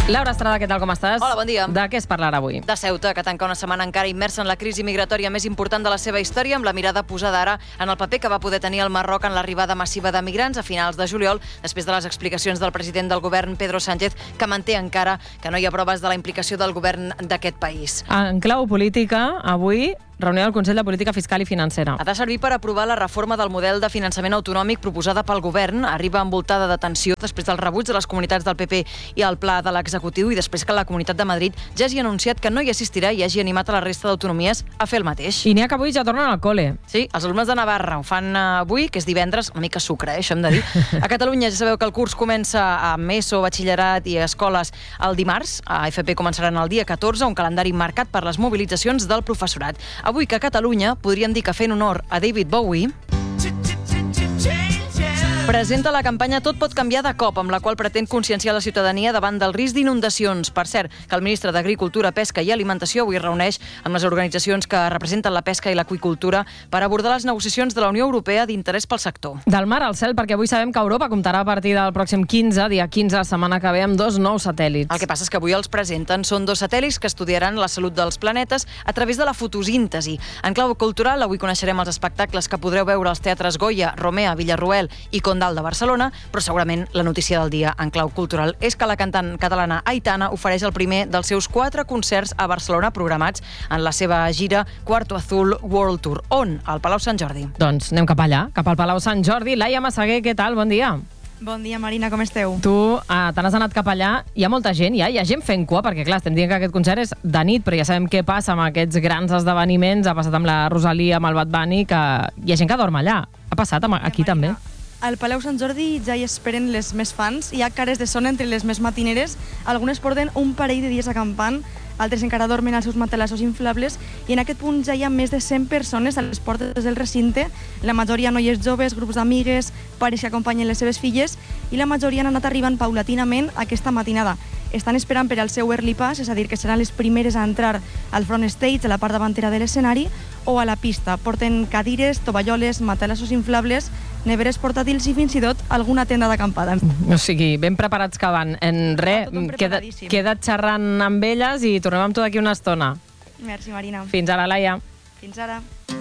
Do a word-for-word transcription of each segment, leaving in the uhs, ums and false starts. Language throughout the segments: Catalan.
Laura Estrada, què tal, com estàs? Hola, bon dia. De què es parlarà avui? De Ceuta, que tanca una setmana encara immersa en la crisi migratòria més important de la seva història, amb la mirada posada ara en el paper que va poder tenir el Marroc en l'arribada massiva de migrants a finals de juliol, després de les explicacions del president del govern, Pedro Sánchez, que manté encara que no hi ha proves de la implicació del govern d'aquest país. En clau política, avui, reunió del Consell de Política Fiscal i Financera. Ha de servir per aprovar la reforma del model de finançament autonòmic proposada pel govern. Arriba envoltada de tensió després del rebuig de les comunitats del P P i el pla de l'executiu i després que la Comunitat de Madrid ja hagi anunciat que no hi assistirà i hagi animat a la resta d'autonomies a fer el mateix. I n'hi ha que avui ja tornen al col·le. Sí, els alumnes de Navarra ho fan avui, que és divendres, una mica sucre, eh, això hem de dir. A Catalunya ja sabeu que el curs comença amb ESO, batxillerat i escoles el dimarts. A F P començaran el dia catorze, un calendari marcat per les mobilitzacions del professorat. Avui que a Catalunya podríem dir que fent honor a David Bowie presenta la campanya Tot pot canviar de cop, amb la qual pretén conscienciar la ciutadania davant del risc d'inundacions. Per cert, que el ministre d'Agricultura, Pesca i Alimentació avui reuneix amb les organitzacions que representen la pesca i l'aqüicultura per abordar les negociacions de la Unió Europea d'interès pel sector. Del mar al cel, perquè avui sabem que Europa comptarà a partir del pròxim quinze, dia quinze, la setmana que ve, amb dos nous satèl·lits. El que passa és que avui els presenten. Són dos satèl·lits que estudiaran la salut dels planetes a través de la fotosíntesi. En clau cultural, avui coneixerem els espectacles que podreu veure als teatres Goya, Romea, Villarroel i Condal de Barcelona, però segurament la notícia del dia en clau cultural és que la cantant catalana Aitana ofereix el primer dels seus quatre concerts a Barcelona programats en la seva gira Cuarto Azul World Tour. On? Al Palau Sant Jordi. Doncs anem cap allà, cap al Palau Sant Jordi. Laia Massaguer, què tal? Bon dia. Bon dia, Marina, com esteu? Tu eh, te n'has anat cap allà, hi ha molta gent, ja? Hi ha gent fent cua, perquè clar, estem dient que aquest concert és de nit, però ja sabem què passa amb aquests grans esdeveniments, ha passat amb la Rosalia, amb el Bad Bunny, que hi ha gent que dorm allà. Ha passat amb, aquí ja, també. Al Palau Sant Jordi ja hi esperen les més fans, hi ha cares de son entre les més matineres, algunes porten un parell de dies acampant, altres encara dormen als seus matalassos inflables, i en aquest punt ja hi ha més de cent persones a les portes del recinte, la majoria noies joves, grups d'amigues, pares que acompanyen les seves filles, i la majoria han anat arribant paulatinament aquesta matinada. Estan esperant per al seu early pass, és a dir, que seran les primeres a entrar al front stage, a la part davantera de l'escenari, o a la pista. Porten cadires, tovalloles, matalassos inflables, neveres portàtils i fins i tot alguna tenda d'acampada. O sigui, ben preparats que van. En res, queda, queda xerrant amb elles i tornem amb tu d'aquí una estona. Merci, Marina. Fins ara, Laia. Fins ara.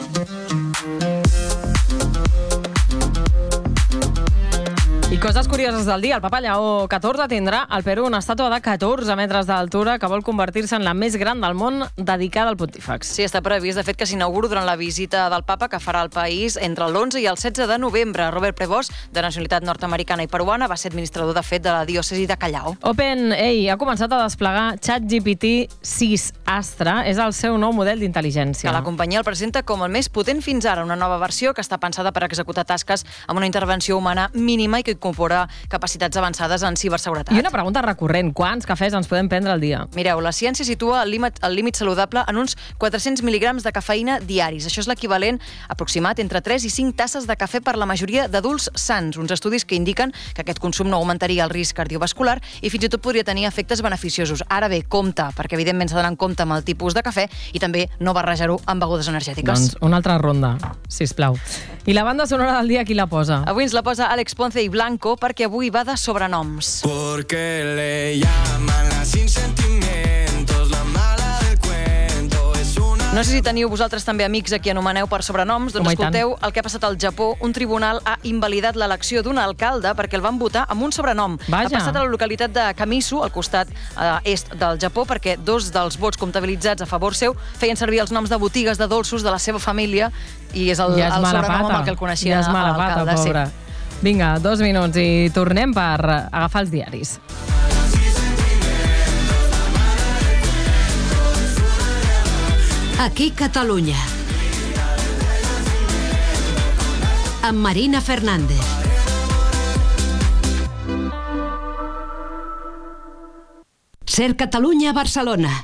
I coses curioses del dia. El Papa Lleó catorze tindrà al Perú una estàtua de catorze metres d'altura que vol convertir-se en la més gran del món dedicada al pontífex. Sí, està previst, de fet, que s'inaugura durant la visita del Papa que farà al país entre l'onze i el setze de novembre. Robert Prevost, de nacionalitat nord-americana i peruana, va ser administrador, de fet, de la diòcesi de Callao. OpenAI ha començat a desplegar ChatGPT sis Astra. És el seu nou model d'intel·ligència. Que la companyia el presenta com el més potent fins ara, una nova versió que està pensada per executar tasques amb una intervenció humana mínima i que incorpora capacitats avançades en ciberseguretat. I una pregunta recurrent, quants cafès ens podem prendre al dia? Mireu, la ciència situa el límit, el límit saludable en uns quatre-cents mil·ligrams de cafeïna diaris. Això és l'equivalent aproximat entre tres i cinc tasses de cafè per la majoria d'adults sans. Uns estudis que indiquen que aquest consum no augmentaria el risc cardiovascular i fins i tot podria tenir efectes beneficiosos. Ara bé, compte, perquè evidentment s'ha d'anar en compte amb el tipus de cafè i també no barrejar-ho amb begudes energètiques. Doncs una altra ronda, sisplau. I la banda sonora del dia, qui la posa? Avui ens la posa Àlex Ponce i Blanco, perquè avui va de sobrenoms. Porque le llaman la sin sentimientos, la mala del cuento, es una... No sé si teniu vosaltres també amics a qui anomeneu per sobrenoms, doncs escolteu el que ha passat al Japó. Un tribunal ha invalidat l'elecció d'un alcalde perquè el van votar amb un sobrenom. Vaja. Ha passat a la localitat de Kamisu, al costat eh, est del Japó, perquè dos dels vots comptabilitzats a favor seu feien servir els noms de botigues de dolços de la seva família i és el, ja és el sobrenom pata. amb el que el coneixia ja és mala pata, l'alcalde. pobra. Sí. Vinga, dos minuts i tornem per agafar els diaris. Aquí Catalunya. Amb Marina Fernández. Ser Catalunya a Barcelona.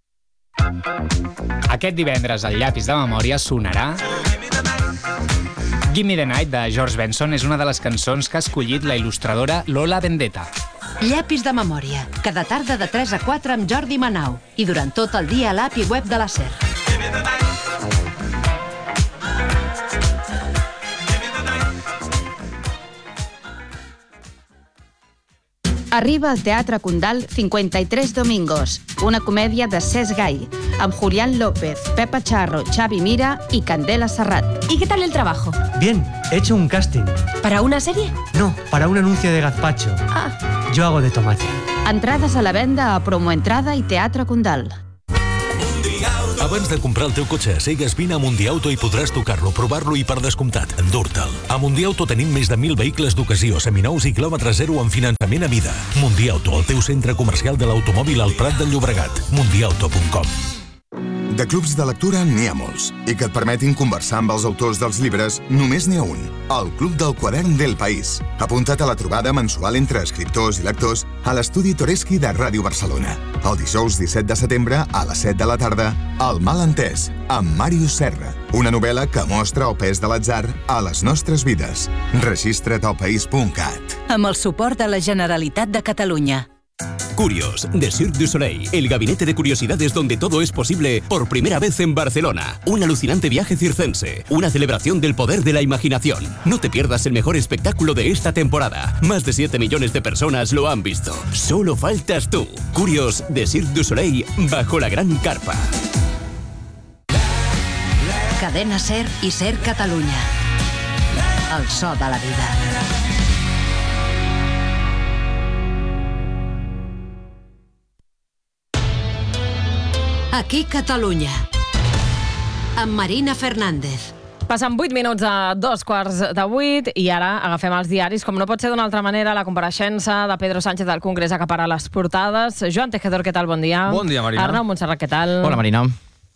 Aquest divendres el llapis de memòria sonarà... Give Me the Night de George Benson és una de les cançons que ha escollit la il·lustradora Lola Vendetta. Llapis de memòria, cada tarda de tres a quatre amb Jordi Manau i durant tot el dia a l'app i web de la SER. Arriba al Teatre Condal cincuenta y tres Domingos, una comèdia de Cesc Gai, amb Julián López, Pepa Charro, Xavi Mira y Candela Serrat. ¿Y qué tal el trabajo? Bien, he hecho un casting. ¿Para una serie? No, para un anuncio de gazpacho. Ah. Yo hago de tomate. Entrades a la venda a Promoentrada i Teatre Condal. Abans de comprar el teu cotxe a cegues, vine a Mundiauto i podràs tocar-lo, provar-lo i, per descomptat, endur-te'l. A Mundiauto tenim més de mil vehicles d'ocasió, seminous i quilòmetre zero amb finançament a vida. Mundiauto, el teu centre comercial de l'automòbil al Prat del Llobregat. mundiauto punt com. De clubs de lectura n'hi ha molts, i que et permetin conversar amb els autors dels llibres només n'hi ha un, el Club del Quadern del País. Apunta't a la trobada mensual entre escriptors i lectors a l'estudi Toreschi de Ràdio Barcelona. El dijous disset de setembre a les set de la tarda, El malentès, amb Màrius Serra. Una novel·la que mostra el pes de l'atzar a les nostres vides. Registra't al país punt cat. Amb el suport de la Generalitat de Catalunya. Curios, de Cirque du Soleil, el gabinete de curiosidades donde todo es posible por primera vez en Barcelona. Un alucinante viaje circense, una celebración del poder de la imaginación. No te pierdas el mejor espectáculo de esta temporada. Más de siete millones de personas lo han visto. Solo faltas tú. Curios, de Cirque du Soleil, bajo la gran carpa. Cadena Ser i Ser Catalunya. El so de la vida. Aquí Catalunya, amb Marina Fernández. Passen vuit minuts a dos quarts de vuit i ara agafem els diaris. Com no pot ser d'una altra manera, la compareixença de Pedro Sánchez al Congrés acapara les portades. Joan Tejedor, què tal? Bon dia. Bon dia, Marina. Arnau Montserrat, què tal? Hola, Marina.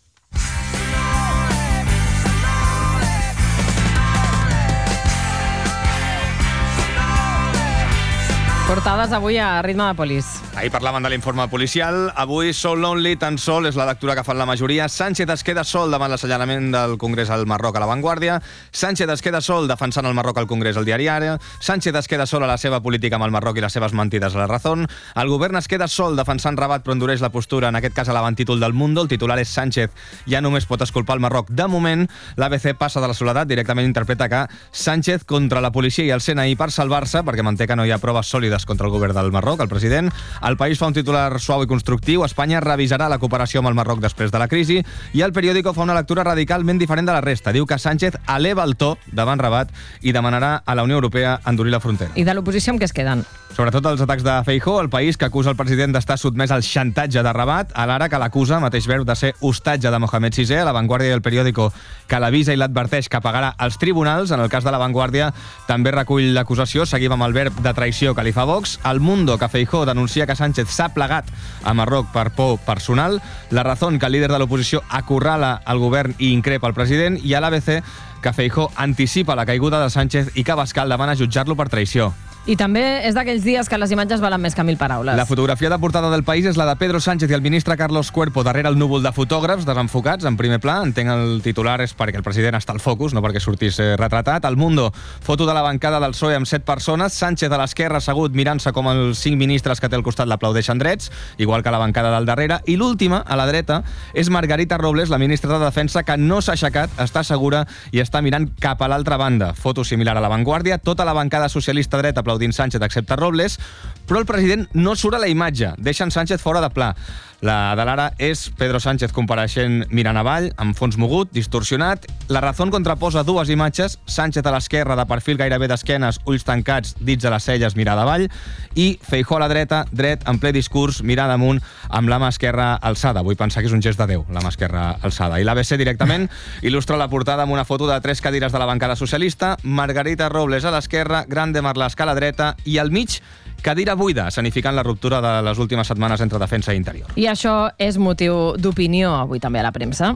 Portades avui a ritme de polis. Ahir parlàvem de l'informe policial. Avui, So Lonely, tan sol, és la lectura que fan la majoria. Sánchez es queda sol davant l'assenyalament del Congrés al Marroc a La Vanguardia. Sánchez es queda sol defensant el Marroc al Congrés al diari Ara. Sánchez es queda sol a la seva política amb el Marroc i les seves mentides a La Razón. El govern es queda sol defensant Rabat però endureix la postura, en aquest cas a l'avantítol del Mundo. El titular és Sánchez ja només pot esculpar el Marroc. De moment, l'A B C passa de la soledat, directament interpreta que Sánchez contra la policia i el C N I per salvar-se, perquè manté que no hi ha proves sòlides contra el govern del Marroc, el president. El País fa un titular suau i constructiu. Espanya revisarà la cooperació amb el Marroc després de la crisi. I el Periódico fa una lectura radicalment diferent de la resta. Diu que Sánchez eleva el to davant Rabat i demanarà a la Unió Europea endurir la frontera. I de l'oposició amb què es queden? Sobretot els atacs de Feijóo, el País que acusa el president d'estar sotmès al xantatge de Rabat, a l'Ara que l'acusa, mateix verb, de ser hostatge de Mohamed sisè, a La Vanguardia i el Periódico que l'avisa i l'adverteix que pagarà als tribunals. En el cas de La Vanguardia també recull l'acusació, seguim amb el verb de traïció que li fa Vox. El Mundo que Feijóo denuncia que Sánchez s'ha plegat a Marroc per por personal. La Razón que el líder de l'oposició acorrala el govern i increpa el president. I a l'A B C que Feijóo anticipa la caiguda de Sánchez i que Abascal demana jutjar-lo per traïció. I també és d'aquells dies que les imatges valen més que mil paraules. La fotografia de portada del País és la de Pedro Sánchez i el ministre Carlos Cuerpo darrere el núvol de fotògrafs desenfocats en primer pla. Entenc el titular és perquè el president està al focus, no perquè sortís eh, retratat. El Mundo, foto de la bancada del P S O E amb set persones. Sánchez a l'esquerra assegut mirant-se com els cinc ministres que té al costat l'aplaudeixen drets, igual que la bancada del darrere. I l'última, a la dreta, és Margarita Robles, la ministra de Defensa, que no s'ha aixecat, està segura i està mirant cap a l'altra banda. Foto similar a La Vanguardia, tota la bancada socialista dreta aplaudint Sánchez excepte Robles, però el president no surt a la imatge, deixen Sánchez fora de pla. La de l'Ara és Pedro Sánchez compareixent mirant avall, amb fons mogut, distorsionat. La Razón contraposa dues imatges, Sánchez a l'esquerra, de perfil gairebé d'esquenes, ulls tancats, dits a les celles, mirada avall, i Feijóo a la dreta, dret, en ple discurs, mirada amunt, amb la mà esquerra alçada. Vull pensar que és un gest de Déu, la mà esquerra alçada. I l'A B C directament il·lustra la portada amb una foto de tres cadires de la bancada socialista, Margarita Robles a l'esquerra, Grande Marlaska a la dreta, i al mig cadira buida, escenificant la ruptura de les últimes setmanes entre defensa i interior. I això és motiu d'opinió avui també a la premsa.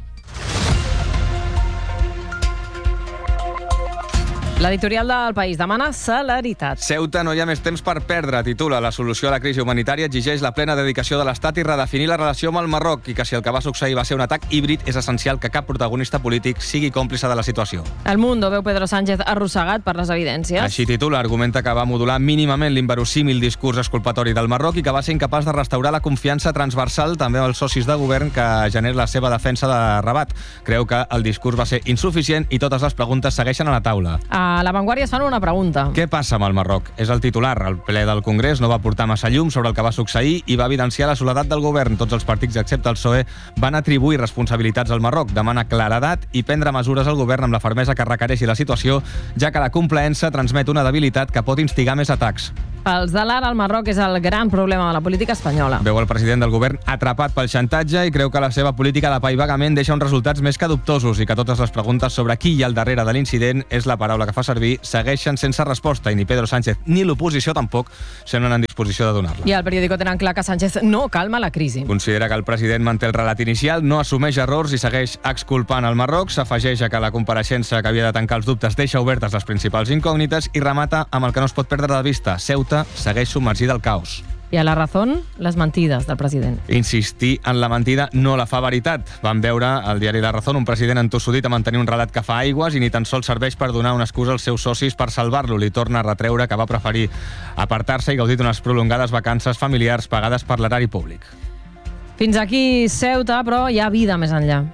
L'editorial del País demana celeritat. Ceuta no hi ha més temps per perdre, titula. La solució a la crisi humanitària exigeix la plena dedicació de l'Estat i redefinir la relació amb el Marroc, i que si el que va succeir va ser un atac híbrid, és essencial que cap protagonista polític sigui còmplice de la situació. El Mundo veu Pedro Sánchez arrossegat per les evidències. Així titula, argumenta que va modular mínimament l'inverosímil discurs exculpatori del Marroc i que va ser incapaç de restaurar la confiança transversal també als socis de govern que genera la seva defensa de Rabat. Creu que el discurs va ser insuficient i totes les preguntes segueixen a la taula. A A La Vanguardia es fan una pregunta. Què passa amb el Marroc? És el titular. El ple del Congrés no va portar massa llum sobre el que va succeir i va evidenciar la soledat del govern. Tots els partits, excepte el P S O E, van atribuir responsabilitats al Marroc, demana claredat i prendre mesures al govern amb la fermesa que requereixi la situació, ja que la complaença transmet una debilitat que pot instigar més atacs. Pels de l'ara, el Marroc és el gran problema de la política espanyola. Veu el president del govern atrapat pel xantatge i creu que la seva política d'apaivagament deixa uns resultats més que dubtosos i que totes les preguntes sobre qui hi ha al darrere de l'incident, és la paraula que fa servir, segueixen sense resposta i ni Pedro Sánchez ni l'oposició tampoc semblen en disposició de donar-la. I al periòdico tenen clar que Sánchez no calma la crisi. Considera que el president manté el relat inicial, no assumeix errors i segueix exculpant el Marroc, s'afegeix a que la compareixença que havia de tancar els dubtes deixa obertes les principals incògnites i remata amb el que no es pot perdre de vista. Ceuta segueix submergida al caos. I a la Razón, les mentides del president. Insistir en la mentida no la fa veritat. Vam veure al diari La Razón un president entossudit a mantenir un relat que fa aigües i ni tan sols serveix per donar una excusa als seus socis per salvar-lo. Li torna a retreure que va preferir apartar-se i gaudir d'unes prolongades vacances familiars pagades per l'erari públic. Fins aquí Ceuta, però hi ha vida més enllà.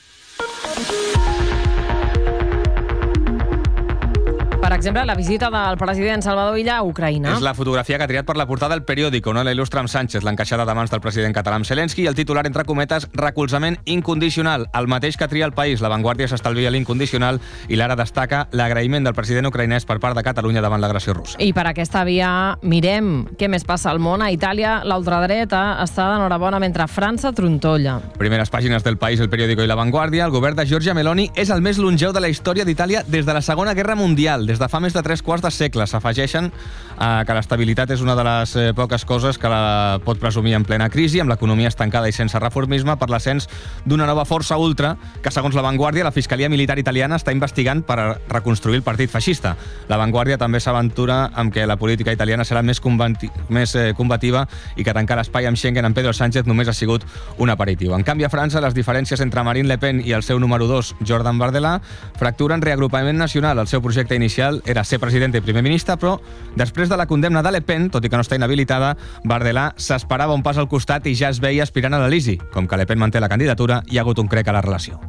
Per exemple, la visita del president Salvador Illa a Ucraïna. És la fotografia que ha triat per la portada del periòdico, no? La il·lustra amb Sánchez, l'encaixada de mans del president català amb Zelensky i el titular, entre cometes, recolzament incondicional, el mateix que tria el país. La Vanguardia s'estalvia l'incondicional i l'Ara destaca l'agraïment del president ucraïnès per part de Catalunya davant l'agressió russa. I per aquesta via mirem què més passa al món. A Itàlia, la ultradreta està d'enhorabona mentre França trontolla. Primeres pàgines del País, el periòdico i la Vanguardia. El govern de Giorgia Meloni és el més longeu de la història d'Itàlia des de la Segona Guerra Mundial. Des de fa més de tres quarts de segle. S'afegeixen eh, que l'estabilitat és una de les eh, poques coses que la pot presumir en plena crisi, amb l'economia estancada i sense reformisme, per l'ascens d'una nova força ultra que, segons la Vanguardia, la Fiscalia Militar Italiana està investigant per a reconstruir el partit feixista. La Vanguardia també s'aventura amb que la política italiana serà més, combati més eh, combativa i que tancar l'espai amb Schengen amb Pedro Sánchez només ha sigut un aperitiu. En canvi, a França, les diferències entre Marine Le Pen i el seu número dos, Jordan Bardella, fracturen reagrupament nacional. El seu projecte inicial era ser president i primer ministre, però després de la condemna de Le Pen, tot i que no està inhabilitada, Bardella s'esperava un pas al costat i ja es veia aspirant a l'Elisi. Com que Le Pen manté la candidatura, hi ha hagut un crec a la relació.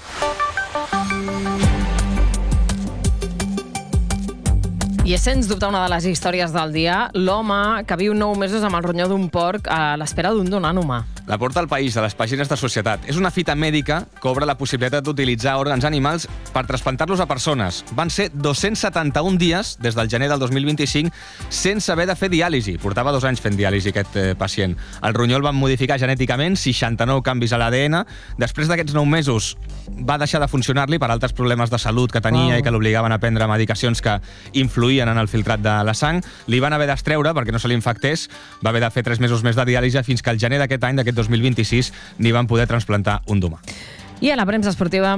I és sens dubte una de les històries del dia, l'home que viu nou mesos amb el ronyó d'un porc a l'espera d'un donant humà. La porta al País, a les pàgines de Societat. És una fita mèdica que obre la possibilitat d'utilitzar òrgans animals per trasplantar-los a persones. Van ser dos-cents setanta-un dies, des del gener del dos mil vint-i-cinc, sense haver de fer diàlisi. Portava dos anys fent diàlisi aquest eh, pacient. El ronyó el van modificar genèticament, seixanta-nou canvis a l'A D N. Després d'aquests nou mesos va deixar de funcionar-li per altres problemes de salut que tenia wow. i que l'obligaven a prendre medicacions que influïen en el filtrat de la sang. Li van haver d'extreure perquè no se li infectés. Va haver de fer tres mesos més de diàlisi fins que al gener d'aquest any, d'aquest dos mil vint-i-sis, n'hi van poder transplantar un d'humà. I a la premsa esportiva...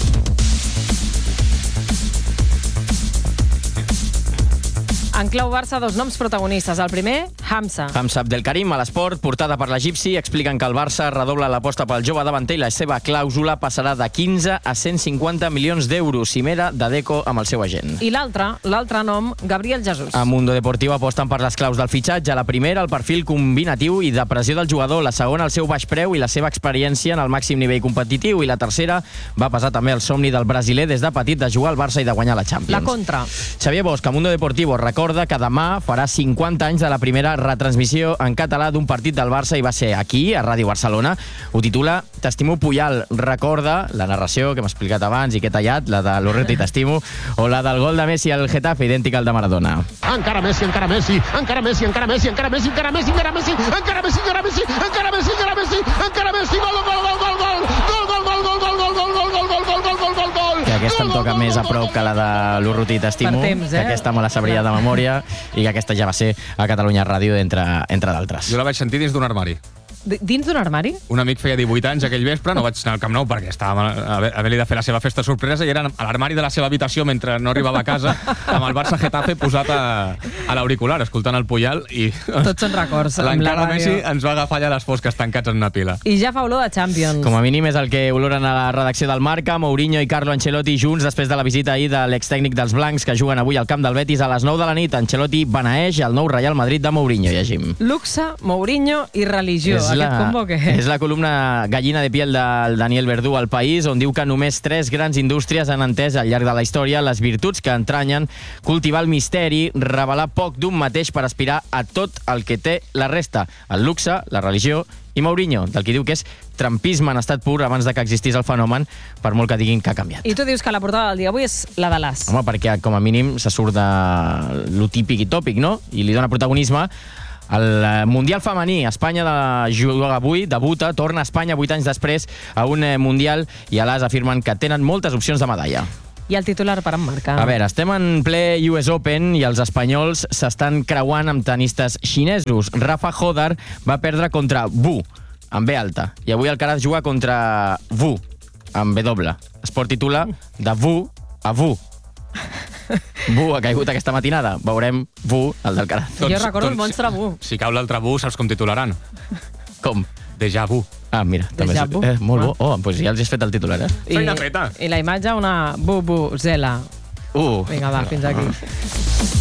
En clau Barça, dos noms protagonistes. El primer, Hamza. Hamza Abdelkarim, a l'Esport, portada per l'egipci, expliquen que el Barça redobla l'aposta pel jove davanter i la seva clàusula passarà de quinze a cent cinquanta milions d'euros, cimera de Deco amb el seu agent. I l'altre, l'altre nom, Gabriel Jesús. A Mundo Deportivo aposten per les claus del fitxatge. La primera, el perfil combinatiu i de pressió del jugador. La segona, el seu baix preu i la seva experiència en el màxim nivell competitiu. I la tercera, va passar també el somni del brasiler des de petit de jugar al Barça i de guanyar la Champions. La contra. Xavier Bosch, a Mundo Deportivo, recorda que demà farà cinquanta anys de la primera retransmissió en català d'un partit del Barça i va ser aquí, a Ràdio Barcelona. Ho titula T'estimo Puyal. Recorda la narració que hem explicat abans i que he tallat, la de l'Orreto i T'estimo, o la del gol de Messi al Getafe, idèntic al de Maradona. Encara Messi, encara Messi, encara Messi, encara Messi, encara Messi, encara Messi, encara Messi, encara Messi, encara Messi, encara Messi, encara Messi, encara Messi, gol, gol, gol, gol, gol, gol, gol, gol, gol, gol, gol, gol, gol, gol, gol, gol, gol, gol, gol. Que aquesta em toca més a prop que la de l'Urruti i T'estimo, que aquesta me la sabria de memòria i que aquesta ja va ser a Catalunya Ràdio, entre, entre d'altres. Jo la vaig sentir dins d'un armari. Dins d'un armari? Un amic feia divuit anys aquell vespre, no vaig anar al Camp Nou perquè estava havent-li de fer la seva festa sorpresa i era a l'armari de la seva habitació mentre no arribava a casa amb el Barça Getafe posat a, a l'auricular, escoltant el Puyal i... Tots són records amb la L'encara ràdio. Messi ens va agafar allà les fosques tancats en una pila. I ja fa olor de Champions. Com a mínim és el que oloren a la redacció del Marca, Mourinho i Carlo Ancelotti junts després de la visita ahir de l'extècnic dels blancs que juguen avui al camp del Betis a les nou de la nit. Ancelotti beneeix el nou Real Madrid de Mourinho, llegim. Luxe, Mourinho i religió. És aquest combo que... És la columna Gallina de piel del Daniel Verdú al País, on diu que només tres grans indústries han entès al llarg de la història les virtuts que entranyen, cultivar el misteri, revelar poc d'un mateix per aspirar a tot el que té la resta, el luxe, la religió i Mourinho, del que diu que és trumpisme en estat pur abans de que existís el fenomen, per molt que diguin que ha canviat. I tu dius que la portada del dia avui és la de l'As. Home, perquè com a mínim se surt de lo típic i tòpic, no? I li dona protagonisme al Mundial femení. Espanya de jugar avui, debuta, torna a Espanya vuit anys després a un Mundial i a l'As afirmen que tenen moltes opcions de medalla. I el titular per emmarcar. A veure, estem en ple U S Open i els espanyols s'estan creuant amb tenistes xinesos. Rafa Hodar va perdre contra Wu, amb B alta, i avui Alcaraz juga contra Wu, amb B doble. Esport titula de Wu a Wu. Wu ha caigut aquesta matinada. Veurem Wu, el d'Alcaraz. Jo recordo el monstre Wu. Si cau l'altre Wu, saps com titularan? Com? Déjà vu. Ah, mira. També Déjà és, vu. eh, molt bo. Oh, doncs ja els has fet el titular, eh? Feina feta. I la imatge, una bu-bu-zela. Uh. Vinga, va, fins aquí.